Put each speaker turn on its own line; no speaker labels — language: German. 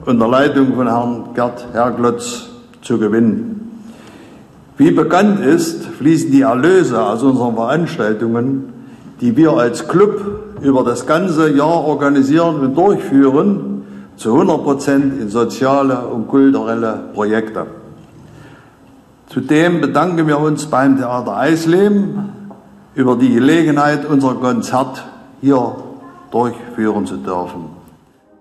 unter Leitung von Herrn Gerd Herglotz zu gewinnen. Wie bekannt ist, fließen die Erlöse aus unseren Veranstaltungen, die wir als Club über das ganze Jahr organisieren und durchführen, zu 100% in soziale und kulturelle Projekte. Zudem bedanken wir uns beim Theater Eisleben über die Gelegenheit, unser Konzert hier durchführen zu dürfen.